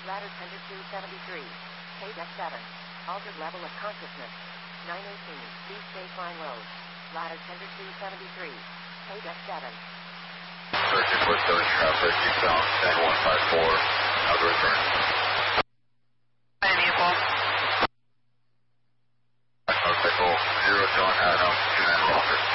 Ladder tender 273. Page F7. Altered level of consciousness. 918. East State Line Road. Ladder tender 273. Page F7. Searching for those traffic, eastbound 10154. How's the return? Hi, vehicle. Motorcycle 0 John Adam, 29 Walker.